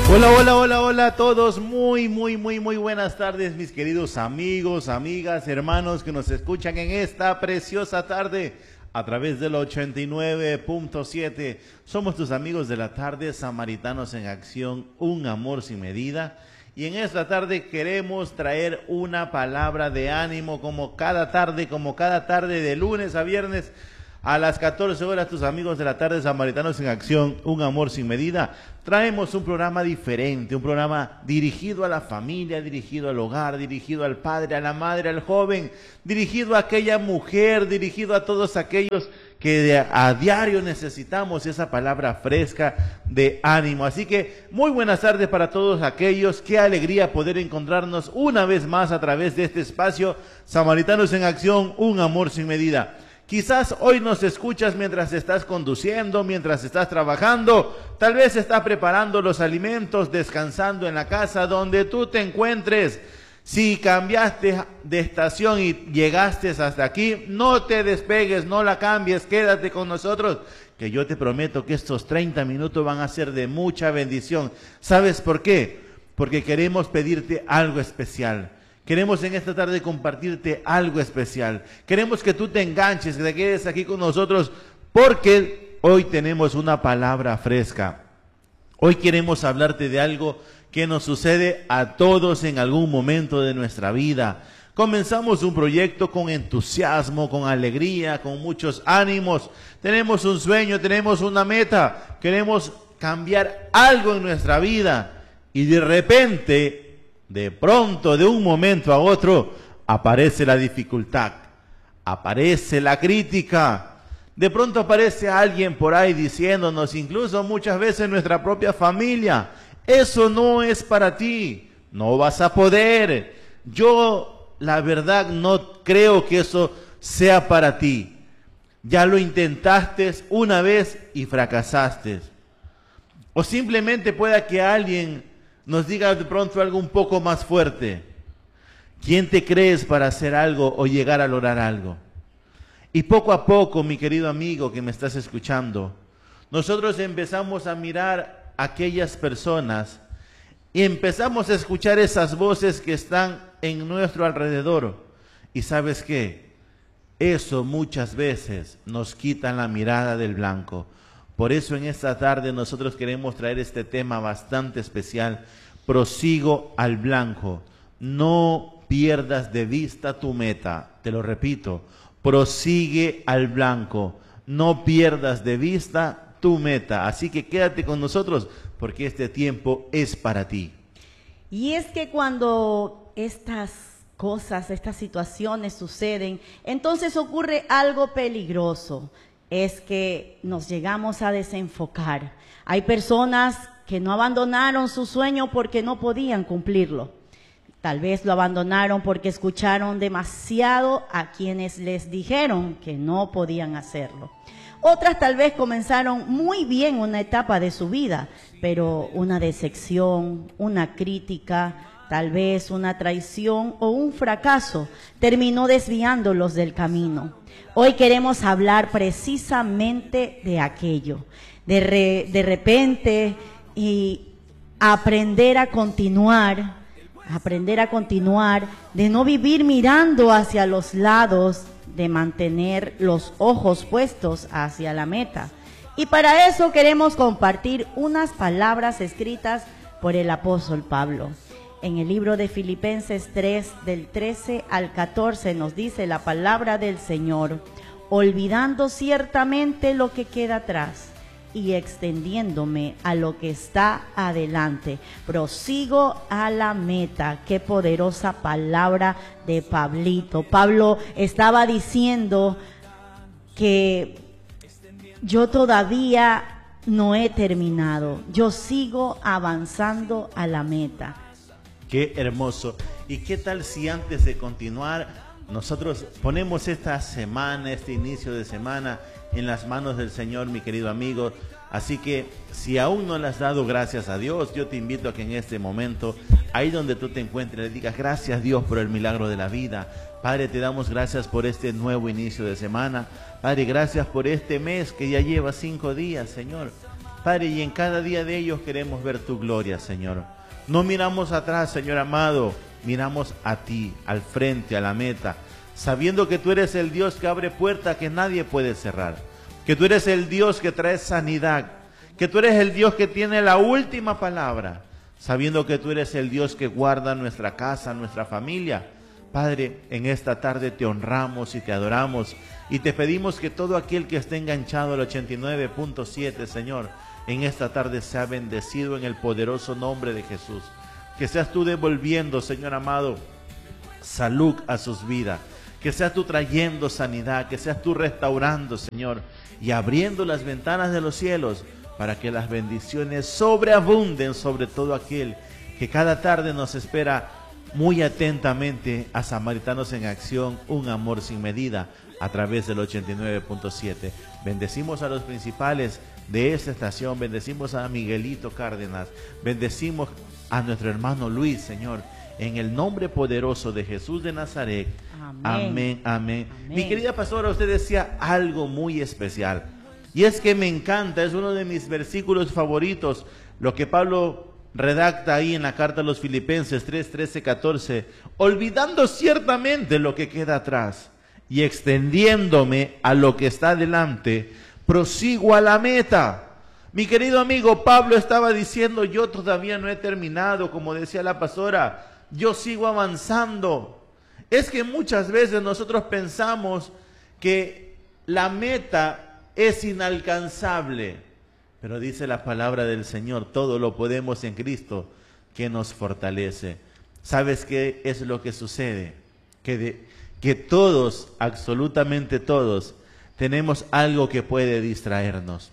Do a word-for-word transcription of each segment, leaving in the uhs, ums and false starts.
Hola, hola, hola, hola a todos, muy, muy, muy, muy buenas tardes, mis queridos amigos, amigas, hermanos que nos escuchan en esta preciosa tarde a través del ochenta y nueve punto siete. Somos tus amigos de la tarde, Samaritanos en Acción, un amor sin medida. Y en esta tarde queremos traer una palabra de ánimo como cada tarde, como cada tarde de lunes a viernes. A las catorce horas, tus amigos de la tarde, Samaritanos en Acción, un amor sin medida. Traemos un programa diferente, un programa dirigido a la familia, dirigido al hogar, dirigido al padre, a la madre, al joven, dirigido a aquella mujer, dirigido a todos aquellos que de, a diario necesitamos esa palabra fresca de ánimo. Así que muy buenas tardes para todos aquellos. Qué alegría poder encontrarnos una vez más a través de este espacio, Samaritanos en Acción, un amor sin medida. Quizás hoy nos escuchas mientras estás conduciendo, mientras estás trabajando, tal vez estás preparando los alimentos, descansando en la casa donde tú te encuentres. Si cambiaste de estación y llegaste hasta aquí, no te despegues, no la cambies, quédate con nosotros, que yo te prometo que estos treinta minutos van a ser de mucha bendición. ¿Sabes por qué? Porque queremos pedirte algo especial. Queremos en esta tarde compartirte algo especial. Queremos que tú te enganches, que te quedes aquí con nosotros, porque hoy tenemos una palabra fresca. Hoy queremos hablarte de algo que nos sucede a todos en algún momento de nuestra vida. Comenzamos un proyecto con entusiasmo, con alegría, con muchos ánimos. Tenemos un sueño, tenemos una meta. Queremos cambiar algo en nuestra vida. Y de repente, de pronto, de un momento a otro, aparece la dificultad, aparece la crítica, de pronto aparece alguien por ahí diciéndonos, incluso muchas veces nuestra propia familia, eso no es para ti, no vas a poder, yo la verdad no creo que eso sea para ti, ya lo intentaste una vez y fracasaste, o simplemente pueda que alguien nos diga de pronto algo un poco más fuerte. ¿Quién te crees para hacer algo o llegar a lograr algo? Y poco a poco, mi querido amigo que me estás escuchando, nosotros empezamos a mirar a aquellas personas y empezamos a escuchar esas voces que están en nuestro alrededor. ¿Y sabes qué? Eso muchas veces nos quita la mirada del blanco. Por eso en esta tarde nosotros queremos traer este tema bastante especial. Prosigo al blanco. No pierdas de vista tu meta. Te lo repito. Prosigue al blanco. No pierdas de vista tu meta. Así que quédate con nosotros porque este tiempo es para ti. Y es que cuando estas cosas, estas situaciones suceden, entonces ocurre algo peligroso. Es que nos llegamos a desenfocar. Hay personas que no abandonaron su sueño porque no podían cumplirlo. Tal vez lo abandonaron porque escucharon demasiado a quienes les dijeron que no podían hacerlo. Otras tal vez comenzaron muy bien una etapa de su vida, pero una decepción, una crítica, tal vez una traición o un fracaso terminó desviándolos del camino. Hoy queremos hablar precisamente de aquello, de, re, de repente y aprender a continuar, aprender a continuar, de no vivir mirando hacia los lados, de mantener los ojos puestos hacia la meta. Y para eso queremos compartir unas palabras escritas por el apóstol Pablo. En el libro de Filipenses tres, del trece al catorce, nos dice la palabra del Señor: olvidando ciertamente lo que queda atrás y extendiéndome a lo que está adelante, prosigo a la meta. Qué poderosa palabra de Pablito. Pablo estaba diciendo que yo todavía no he terminado, yo sigo avanzando a la meta. Qué hermoso. ¿Y qué tal si antes de continuar nosotros ponemos esta semana, este inicio de semana en las manos del Señor, mi querido amigo? Así que si aún no le has dado gracias a Dios, yo te invito a que en este momento, ahí donde tú te encuentres, le digas gracias Dios por el milagro de la vida. Padre, te damos gracias por este nuevo inicio de semana. Padre, gracias por este mes que ya lleva cinco días, Señor. Padre, y en cada día de ellos queremos ver tu gloria, Señor. No miramos atrás, Señor amado, miramos a ti, al frente, a la meta, sabiendo que tú eres el Dios que abre puertas que nadie puede cerrar, que tú eres el Dios que trae sanidad, que tú eres el Dios que tiene la última palabra, sabiendo que tú eres el Dios que guarda nuestra casa, nuestra familia. Padre, en esta tarde te honramos y te adoramos y te pedimos que todo aquel que esté enganchado al ochenta y nueve punto siete, Señor, en esta tarde sea bendecido en el poderoso nombre de Jesús. Que seas tú devolviendo, Señor amado, salud a sus vidas. Que seas tú trayendo sanidad, que seas tú restaurando, Señor, y abriendo las ventanas de los cielos para que las bendiciones sobreabunden sobre todo aquel que cada tarde nos espera muy atentamente a Samaritanos en Acción, un amor sin medida, a través del ochenta y nueve punto siete. Bendecimos a los principales de esta estación, bendecimos a Miguelito Cárdenas, bendecimos a nuestro hermano Luis, Señor, en el nombre poderoso de Jesús de Nazaret. Amén, amén, amén. amén. Mi querida pastora, usted decía algo muy especial, y es que me encanta, es uno de mis versículos favoritos, lo que Pablo redacta ahí en la carta a los Filipenses tres, trece, catorce, olvidando ciertamente lo que queda atrás y extendiéndome a lo que está delante, prosigo a la meta. Mi querido amigo, Pablo estaba diciendo, yo todavía no he terminado, como decía la pastora, yo sigo avanzando. Es que muchas veces nosotros pensamos que la meta es inalcanzable, pero dice la palabra del Señor, todo lo podemos en Cristo que nos fortalece. ¿Sabes qué es lo que sucede? Que, de, que todos, absolutamente todos, tenemos algo que puede distraernos.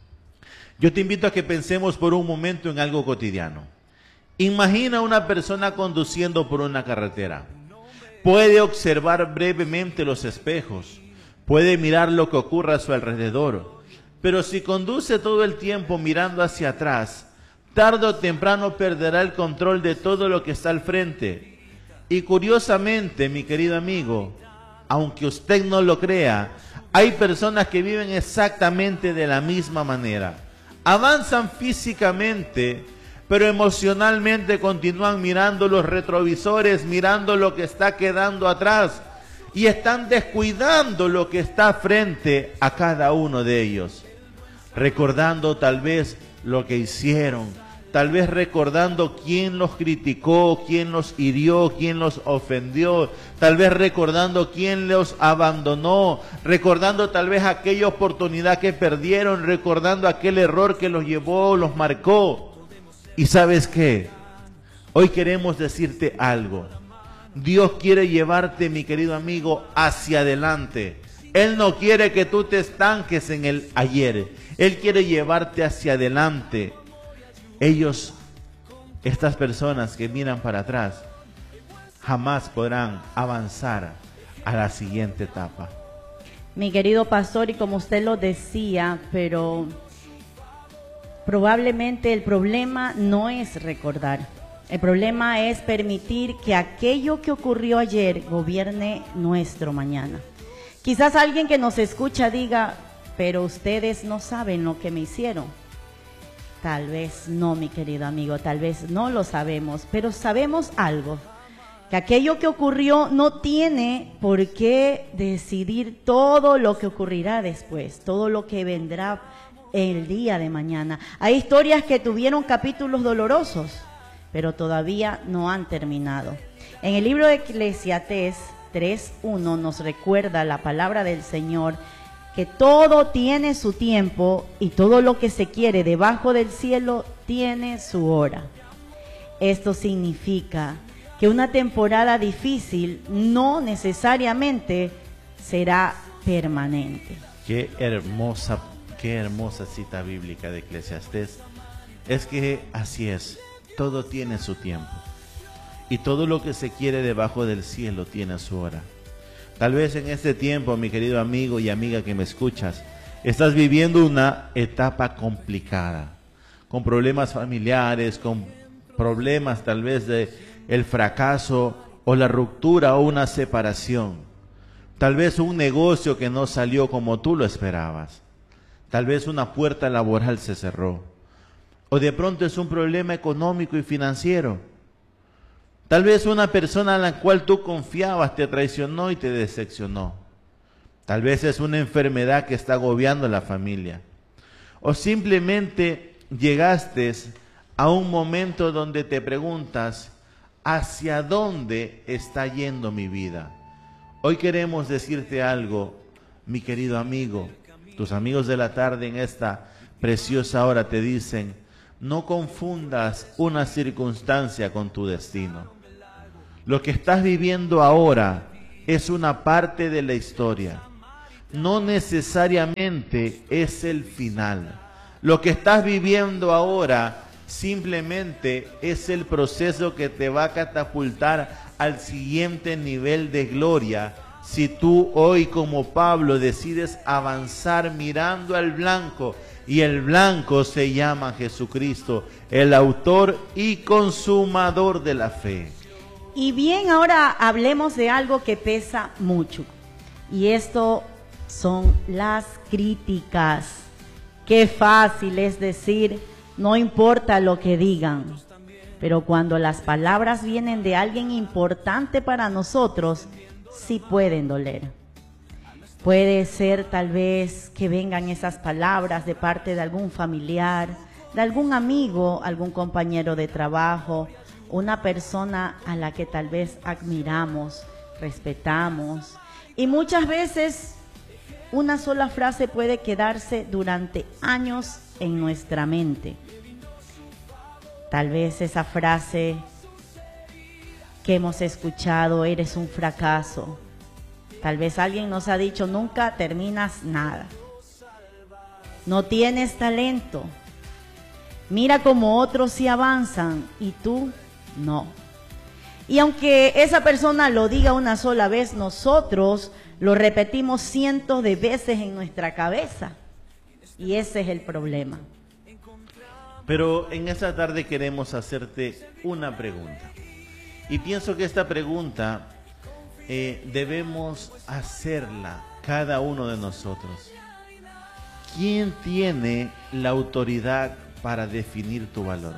Yo te invito a que pensemos por un momento en algo cotidiano. Imagina una persona conduciendo por una carretera. Puede observar brevemente los espejos, puede mirar lo que ocurre a su alrededor, pero si conduce todo el tiempo mirando hacia atrás, tarde o temprano perderá el control de todo lo que está al frente. Y curiosamente, mi querido amigo, aunque usted no lo crea, hay personas que viven exactamente de la misma manera. Avanzan físicamente, pero emocionalmente continúan mirando los retrovisores, mirando lo que está quedando atrás, y están descuidando lo que está frente a cada uno de ellos, recordando tal vez lo que hicieron, tal vez recordando quién los criticó, quién los hirió, quién los ofendió, tal vez recordando quién los abandonó, recordando tal vez aquella oportunidad que perdieron, recordando aquel error que los llevó, los marcó. ¿Y sabes qué? Hoy queremos decirte algo. Dios quiere llevarte, mi querido amigo, hacia adelante. Él no quiere que tú te estanques en el ayer. Él quiere llevarte hacia adelante. Ellos, estas personas que miran para atrás, jamás podrán avanzar a la siguiente etapa. Mi querido pastor, y como usted lo decía, pero probablemente el problema no es recordar. El problema es permitir que aquello que ocurrió ayer gobierne nuestro mañana. Quizás alguien que nos escucha diga, pero ustedes no saben lo que me hicieron. Tal vez no, mi querido amigo, tal vez no lo sabemos, pero sabemos algo, que aquello que ocurrió no tiene por qué decidir todo lo que ocurrirá después, todo lo que vendrá el día de mañana. Hay historias que tuvieron capítulos dolorosos, pero todavía no han terminado. En el libro de Eclesiastés tres uno nos recuerda la palabra del Señor, que todo tiene su tiempo y todo lo que se quiere debajo del cielo tiene su hora. Esto significa que una temporada difícil no necesariamente será permanente. Qué hermosa, qué hermosa cita bíblica de Eclesiastés. Es que así es, todo tiene su tiempo y todo lo que se quiere debajo del cielo tiene su hora. Tal vez en este tiempo, mi querido amigo y amiga que me escuchas, estás viviendo una etapa complicada, con problemas familiares, con problemas tal vez de el fracaso o la ruptura o una separación. Tal vez un negocio que no salió como tú lo esperabas. Tal vez una puerta laboral se cerró. O de pronto es un problema económico y financiero. Tal vez una persona en la cual tú confiabas te traicionó y te decepcionó. Tal vez es una enfermedad que está agobiando a la familia. O simplemente llegaste a un momento donde te preguntas, ¿hacia dónde está yendo mi vida? Hoy queremos decirte algo, mi querido amigo. Tus amigos de la tarde en esta preciosa hora te dicen, no confundas una circunstancia con tu destino. Lo que estás viviendo ahora es una parte de la historia. No necesariamente es el final. Lo que estás viviendo ahora simplemente es el proceso que te va a catapultar al siguiente nivel de gloria. Si tú hoy, como Pablo, decides avanzar mirando al blanco, y el blanco se llama Jesucristo, el autor y consumador de la fe. Y bien, ahora hablemos de algo que pesa mucho. Y esto son las críticas. Qué fácil es decir, no importa lo que digan. Pero cuando las palabras vienen de alguien importante para nosotros, sí pueden doler. Puede ser tal vez que vengan esas palabras de parte de algún familiar, de algún amigo, algún compañero de trabajo, una persona a la que tal vez admiramos, respetamos. Y muchas veces una sola frase puede quedarse durante años en nuestra mente. Tal vez esa frase que hemos escuchado, eres un fracaso. Tal vez alguien nos ha dicho, nunca terminas nada. No tienes talento. Mira cómo otros sí avanzan y tú no. Y aunque esa persona lo diga una sola vez, nosotros lo repetimos cientos de veces en nuestra cabeza. Y ese es el problema. Pero en esta tarde queremos hacerte una pregunta. Y pienso que esta pregunta eh, debemos hacerla cada uno de nosotros. ¿Quién tiene la autoridad para definir tu valor?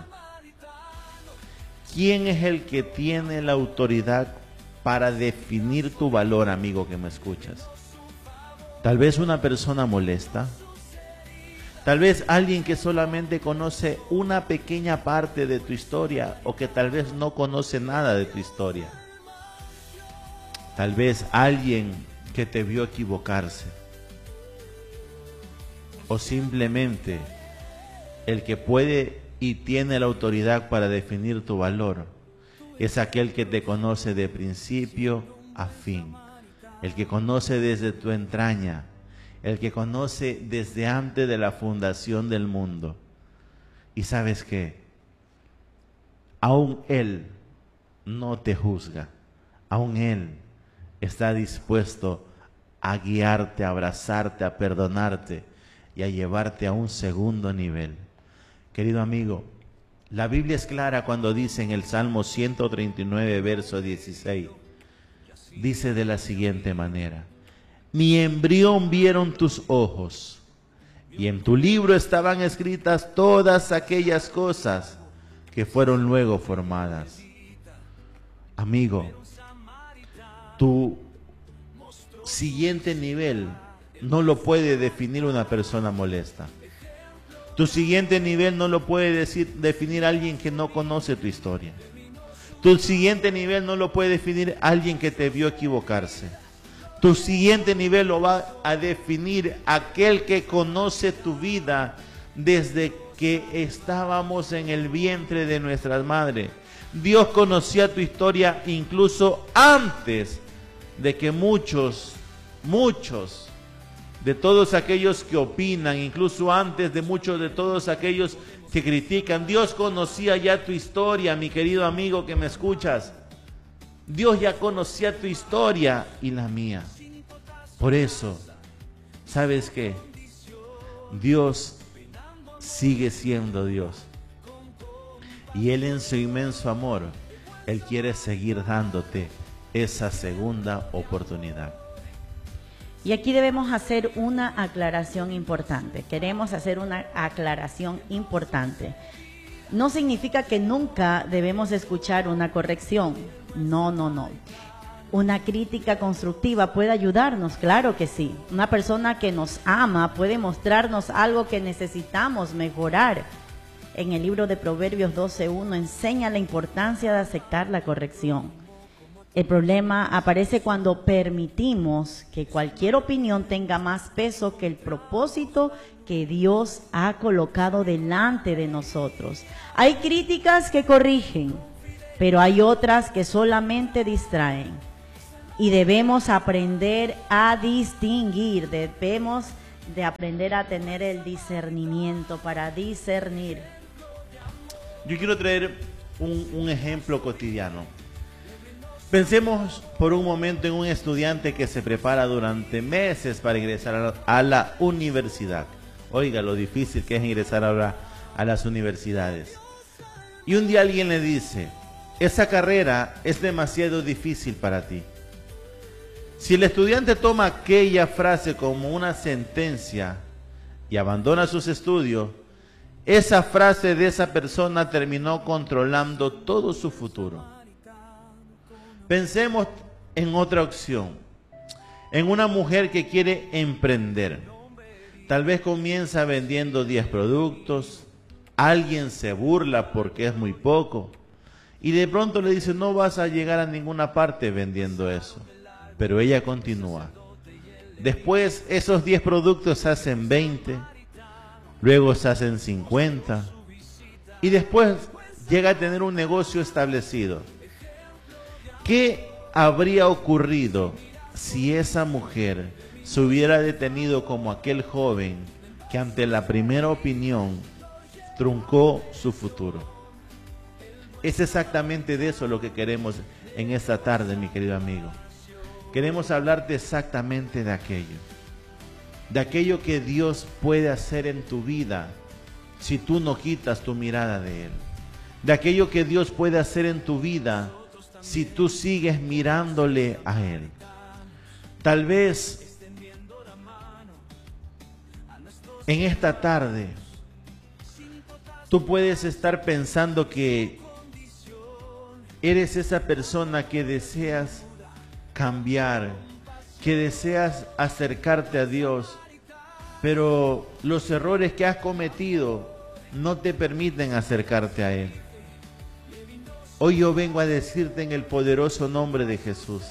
¿Quién es el que tiene la autoridad para definir tu valor, amigo que me escuchas? Tal vez una persona molesta. Tal vez alguien que solamente conoce una pequeña parte de tu historia o que tal vez no conoce nada de tu historia. Tal vez alguien que te vio equivocarse. O simplemente el que puede y tiene la autoridad para definir tu valor es aquel que te conoce de principio a fin. El que conoce desde tu entraña. El que conoce desde antes de la fundación del mundo. Y ¿sabes qué? Aún Él no te juzga. Aún Él está dispuesto a guiarte, a abrazarte, a perdonarte y a llevarte a un segundo nivel. Querido amigo, la Biblia es clara cuando dice en el Salmo ciento treinta y nueve, verso dieciséis, dice de la siguiente manera: mi embrión vieron tus ojos, y en tu libro estaban escritas todas aquellas cosas que fueron luego formadas. Amigo, tu siguiente nivel no lo puede definir una persona molesta. Tu siguiente nivel no lo puede decir, definir alguien que no conoce tu historia. Tu siguiente nivel no lo puede definir alguien que te vio equivocarse. Tu siguiente nivel lo va a definir aquel que conoce tu vida desde que estábamos en el vientre de nuestras madres. Dios conocía tu historia incluso antes de que muchos, muchos de todos aquellos que opinan, incluso antes de muchos de todos aquellos que critican. Dios conocía ya tu historia, mi querido amigo que me escuchas. Dios ya conocía tu historia y la mía. Por eso, ¿sabes qué? Dios sigue siendo Dios. Y Él en su inmenso amor, Él quiere seguir dándote esa segunda oportunidad. Y aquí debemos hacer una aclaración importante. Queremos hacer una aclaración importante. No significa que nunca debemos escuchar una corrección. No, no, no. Una crítica constructiva puede ayudarnos, claro que sí. Una persona que nos ama puede mostrarnos algo que necesitamos mejorar. En el libro de Proverbios doce uno enseña la importancia de aceptar la corrección. El problema aparece cuando permitimos que cualquier opinión tenga más peso que el propósito que Dios ha colocado delante de nosotros. Hay críticas que corrigen, pero hay otras que solamente distraen. Y debemos aprender a distinguir, debemos de aprender a tener el discernimiento para discernir. Yo quiero traer un, un ejemplo cotidiano. Pensemos por un momento en un estudiante que se prepara durante meses para ingresar a la, a la universidad. Oiga, lo difícil que es ingresar ahora a las universidades. Y un día alguien le dice, esa carrera es demasiado difícil para ti. Si el estudiante toma aquella frase como una sentencia y abandona sus estudios, esa frase de esa persona terminó controlando todo su futuro. Pensemos en otra opción, en una mujer que quiere emprender. Tal vez comienza vendiendo diez productos, alguien se burla porque es muy poco y de pronto le dice no vas a llegar a ninguna parte vendiendo eso. Pero ella continúa. Después esos diez productos se hacen veinte, luego se hacen cincuenta y después llega a tener un negocio establecido. ¿Qué habría ocurrido si esa mujer se hubiera detenido como aquel joven que ante la primera opinión truncó su futuro? Es exactamente de eso lo que queremos en esta tarde, mi querido amigo. Queremos hablarte exactamente de aquello, de aquello que Dios puede hacer en tu vida si tú no quitas tu mirada de Él, de aquello que Dios puede hacer en tu vida si tú sigues mirándole a Él. Tal vez en esta tarde tú puedes estar pensando que eres esa persona que deseas cambiar, que deseas acercarte a Dios, pero los errores que has cometido no te permiten acercarte a Él. Hoy yo vengo a decirte en el poderoso nombre de Jesús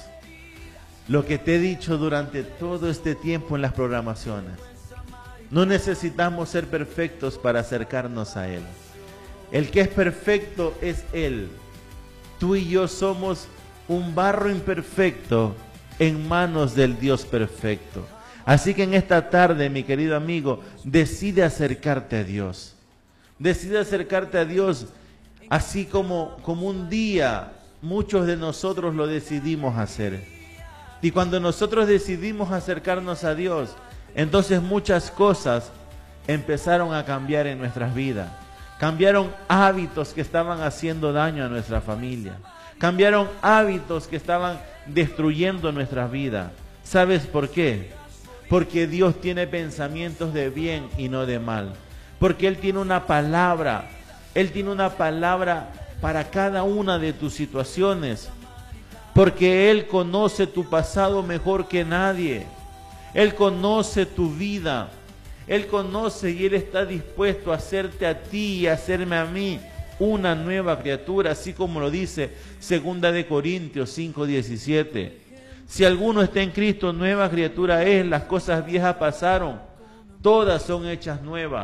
lo que te he dicho durante todo este tiempo en las programaciones. No necesitamos ser perfectos para acercarnos a Él. El que es perfecto es Él. Tú y yo somos un barro imperfecto en manos del Dios perfecto. Así que en esta tarde, mi querido amigo, decide acercarte a Dios. Decide acercarte a Dios, así como, como un día muchos de nosotros lo decidimos hacer. Y cuando nosotros decidimos acercarnos a Dios, entonces muchas cosas empezaron a cambiar en nuestras vidas. Cambiaron hábitos que estaban haciendo daño a nuestra familia. Cambiaron hábitos que estaban destruyendo nuestras vidas. ¿Sabes por qué? Porque Dios tiene pensamientos de bien y no de mal. Porque Él tiene una palabra. Él tiene una palabra para cada una de tus situaciones. Porque Él conoce tu pasado mejor que nadie. Él conoce tu vida. Él conoce y Él está dispuesto a hacerte a ti y a hacerme a mí una nueva criatura, así como lo dice Segunda de Corintios cinco diecisiete. Si alguno está en Cristo, nueva criatura es, las cosas viejas pasaron, todas son hechas nuevas.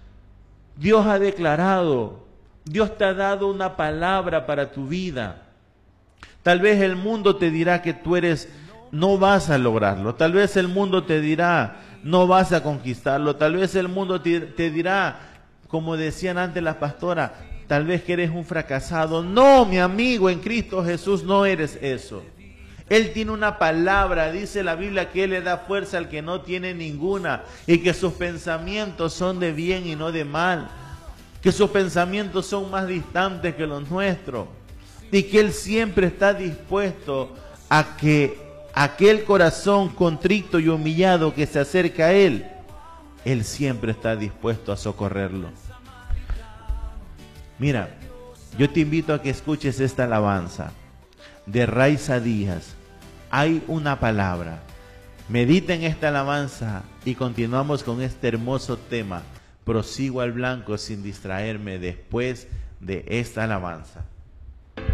Dios ha declarado, Dios te ha dado una palabra para tu vida. Tal vez el mundo te dirá que tú eres, no vas a lograrlo. Tal vez el mundo te dirá, no vas a conquistarlo. Tal vez el mundo te, te dirá, como decían antes las pastoras, tal vez que eres un fracasado. No, mi amigo, en Cristo Jesús no eres eso. Él tiene una palabra, dice la Biblia que Él le da fuerza al que no tiene ninguna y que sus pensamientos son de bien y no de mal, que sus pensamientos son más distantes que los nuestros y que Él siempre está dispuesto a que aquel corazón contrito y humillado que se acerca a Él, Él siempre está dispuesto a socorrerlo. Mira, yo te invito a que escuches esta alabanza de Raiza Díaz. Hay una palabra. Medita en esta alabanza y continuamos con este hermoso tema. Prosigo al blanco sin distraerme después de esta alabanza.